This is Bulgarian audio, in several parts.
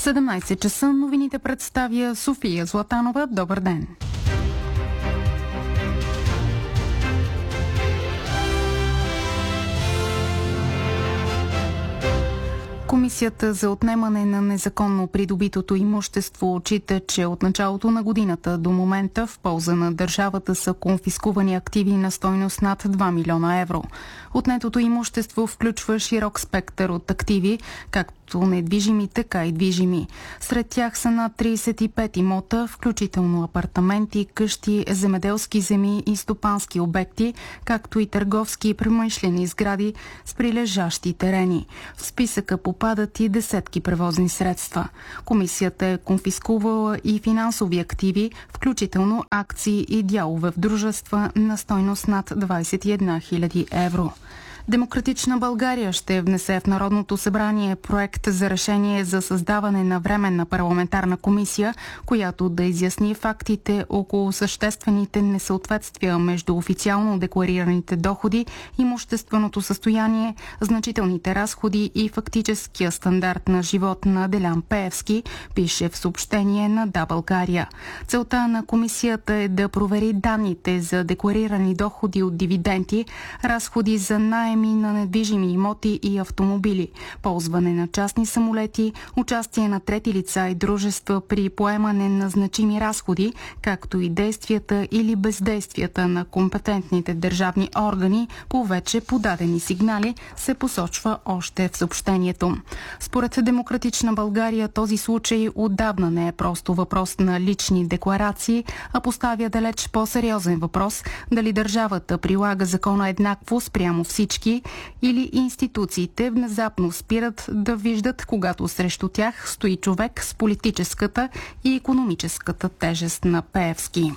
17 часа новините представя София Златанова. Добър ден! Комисията за отнемане на незаконно придобитото имущество отчита, че от началото на годината до момента в полза на държавата са конфискувани активи на стойност над 2 милиона евро. Отнетото имущество включва широк спектър от активи, както недвижими, така и движими. Сред тях са над 35 имота, включително апартаменти, къщи, земеделски земи и стопански обекти, както и търговски и промишлени сгради с прилежащи терени. В списъка попадат и десетки превозни средства. Комисията е конфискувала и финансови активи, включително акции и дялове в дружества на стойност над 21 000 евро. Демократична България ще внесе в Народното събрание проект за решение за създаване на временна парламентарна комисия, която да изясни фактите около съществените несъответствия между официално декларираните доходи, имущественото състояние, значителните разходи и фактическия стандарт на живот на Делян Пеевски, пише в съобщение на Да, България. Целта на комисията е да провери данните за декларирани доходи от дивиденти, разходи за наеми на недвижими имоти и автомобили, ползване на частни самолети, участие на трети лица и дружества при поемане на значими разходи, както и действията или бездействията на компетентните държавни органи по вече подадени сигнали, се посочва още в съобщението. Според Демократична България този случай отдавна не е просто въпрос на лични декларации, а поставя далеч по-сериозен въпрос дали държавата прилага закона еднакво спрямо всички или институциите внезапно спират да виждат, когато срещу тях стои човек с политическата и икономическата тежест на Пеевски.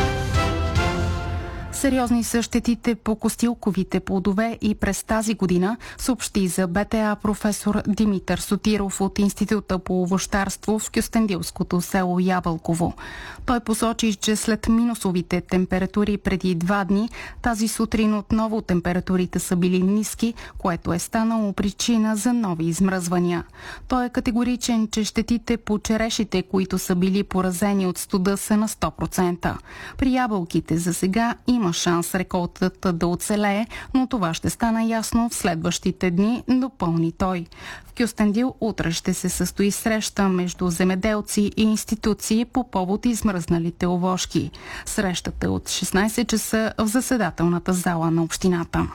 Сериозни са щетите по костилковите плодове и през тази година, съобщи за БТА професор Димитър Сотиров от Института по овощарство в кюстендилското село Ябълково. Той посочи, че след минусовите температури преди 2 дни, тази сутрин отново температурите са били ниски, което е станало причина за нови измръзвания. Той е категоричен, че щетите по черешите, които са били поразени от студа, са на 100%. При ябълките за сега има шанс реколтата да оцелее, но това ще стане ясно в следващите дни, допълни той. В Кюстендил утре ще се състои среща между земеделци и институции по повод измръзналите овошки. Срещата е от 16 часа в заседателната зала на общината.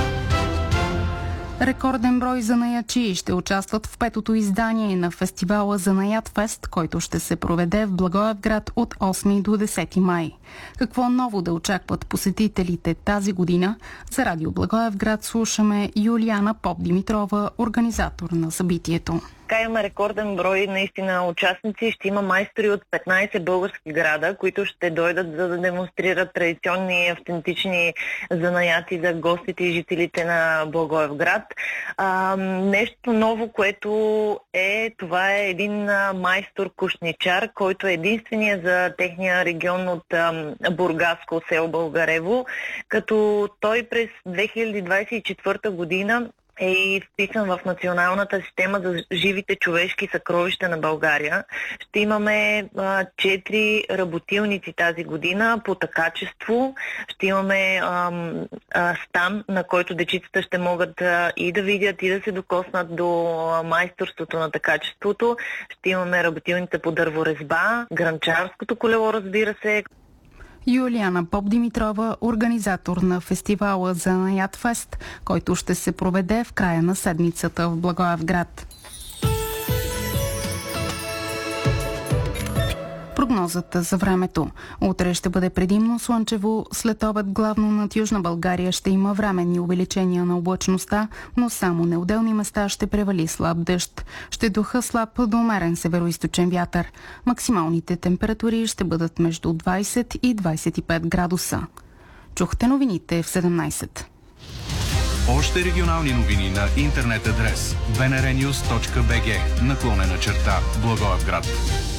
Рекорден брой занаятчии ще участват в 5-то издание на фестивала Занаятфест, който ще се проведе в Благоевград от 8 до 10 май. Какво ново да очакват посетителите тази година? За Радио Благоевград слушаме Юлиана Попдимитрова, организатор на събитието. Имаме рекорден брой наистина участници. Ще има майстори от 15 български града, които ще дойдат за да демонстрират традиционни и автентични занаяти за гостите и жителите на Благоевград. Нещо ново, което това е един майстор-кушничар, който е единствения за техния регион от Бургаско, село Българево, като той през 2024 година е вписан в националната система за живите човешки съкровища на България. Ще имаме 4 работилници тази година по такачество. Ще имаме стан, на който дечицата ще могат и да видят, и да се докоснат до майсторството на такачеството. Ще имаме работилница по дърворезба, гранчарското колело, разбира се. Юлиана Попдимитрова, организатор на фестивала Занаятфест, който ще се проведе в края на седмицата в Благоевград. Прогнозата за времето. Утре ще бъде предимно слънчево, след обед главно над Южна България ще има временни увеличения на облачността, но само на отделни места ще превали слаб дъжд. Ще духа слаб до умерен североизточен вятър. Максималните температури ще бъдат между 20 и 25 градуса. Чухте новините в 17. Още регионални новини на интернет адрес bnrnews.bg /Благоевград.